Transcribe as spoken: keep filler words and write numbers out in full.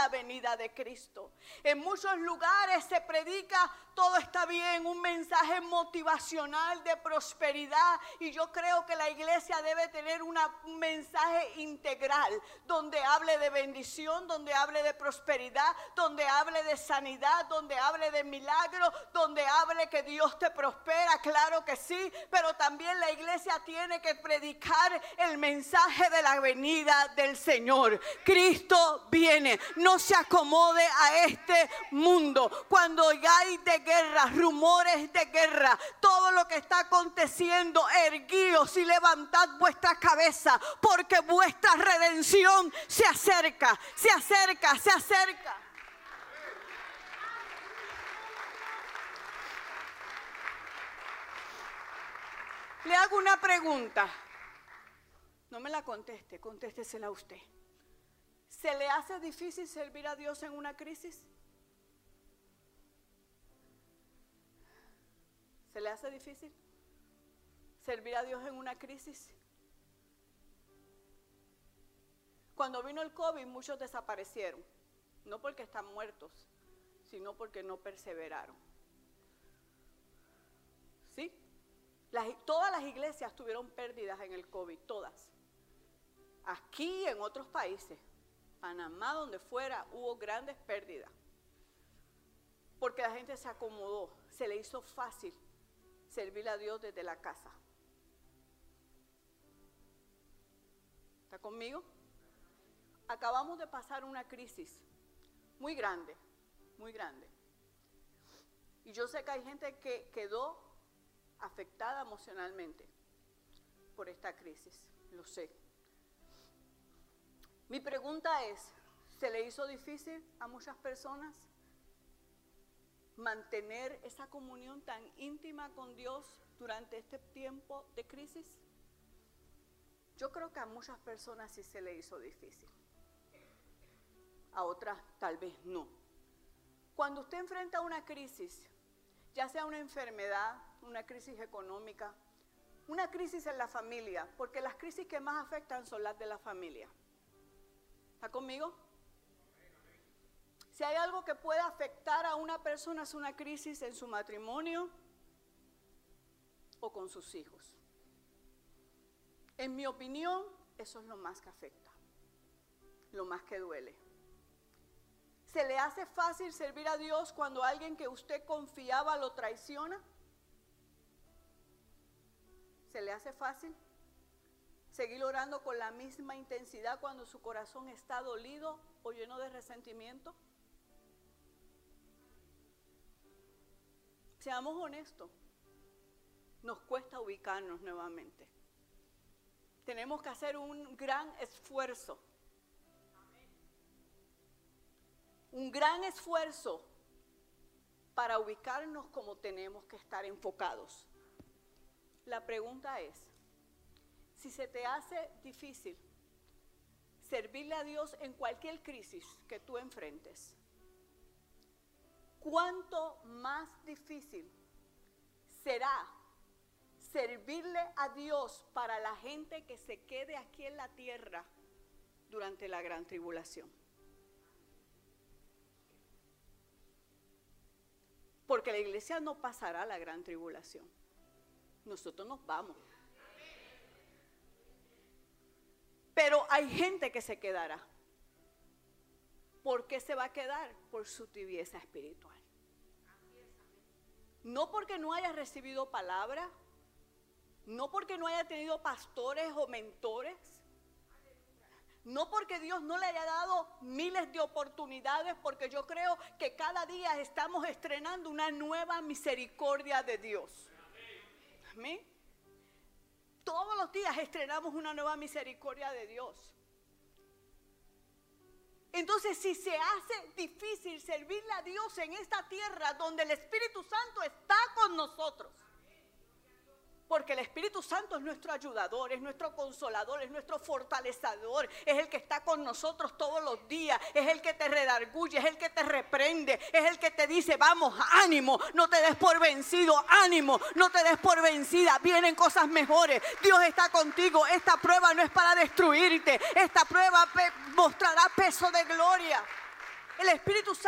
la venida de Cristo. En muchos lugares se predica todo está bien, un mensaje motivacional de prosperidad, y yo creo que la iglesia debe tener una, un mensaje integral donde hable de bendición, donde hable de prosperidad, donde hable de sanidad, donde hable de milagro, donde hable que Dios te prospera, claro que sí, pero también la iglesia tiene que predicar el mensaje de la venida del Señor. Cristo viene, no se acomode a este mundo. Cuando ya hay de guerra, rumores de guerra, todo lo que está aconteciendo, erguíos y levantad vuestra cabeza, porque vuestra redención se acerca, se acerca, se acerca. Le hago una pregunta. No me la conteste, contéstesela a usted. ¿Se le hace difícil servir a Dios en una crisis? ¿Se le hace difícil servir a Dios en una crisis? Cuando vino el COVID, muchos desaparecieron. No porque están muertos, sino porque no perseveraron. ¿Sí? Las, todas las iglesias tuvieron pérdidas en el COVID, todas. Aquí, en otros países, Panamá, donde fuera, hubo grandes pérdidas. Porque la gente se acomodó, se le hizo fácil servir a Dios desde la casa. ¿Está conmigo? Acabamos de pasar una crisis muy grande, muy grande. Y yo sé que hay gente que quedó afectada emocionalmente por esta crisis, lo sé. Mi pregunta es, ¿se le hizo difícil a muchas personas mantener esa comunión tan íntima con Dios durante este tiempo de crisis? Yo creo que a muchas personas sí se le hizo difícil, a otras tal vez no. Cuando usted enfrenta una crisis, ya sea una enfermedad, una crisis económica, una crisis en la familia, porque las crisis que más afectan son las de la familia. ¿Está conmigo? Si hay algo que puede afectar a una persona, es una crisis en su matrimonio o con sus hijos. En mi opinión, eso es lo más que afecta, lo más que duele. ¿Se le hace fácil servir a Dios cuando alguien que usted confiaba lo traiciona? ¿Se le hace fácil seguir orando con la misma intensidad cuando su corazón está dolido o lleno de resentimiento? Seamos honestos, nos cuesta ubicarnos nuevamente. Tenemos que hacer un gran esfuerzo. Un gran esfuerzo para ubicarnos como tenemos que estar enfocados. La pregunta es, si se te hace difícil servirle a Dios en cualquier crisis que tú enfrentes, ¿cuánto más difícil será servirle a Dios para la gente que se quede aquí en la tierra durante la gran tribulación? Porque la iglesia no pasará la gran tribulación. Nosotros nos vamos. Pero hay gente que se quedará. ¿Por qué se va a quedar? Por su tibieza espiritual. No porque no haya recibido palabra, no porque no haya tenido pastores o mentores, no porque Dios no le haya dado miles de oportunidades, porque yo creo que cada día estamos estrenando una nueva misericordia de Dios. Amén. Todos los días estrenamos una nueva misericordia de Dios. Entonces, si se hace difícil servirle a Dios en esta tierra donde el Espíritu Santo está con nosotros, porque el Espíritu Santo es nuestro ayudador, es nuestro consolador, es nuestro fortalecedor, es el que está con nosotros todos los días, es el que te redarguye, es el que te reprende, es el que te dice, vamos, ánimo, no te des por vencido, ánimo, no te des por vencida, vienen cosas mejores, Dios está contigo, esta prueba no es para destruirte, esta prueba pe- mostrará peso de gloria. El Espíritu Santo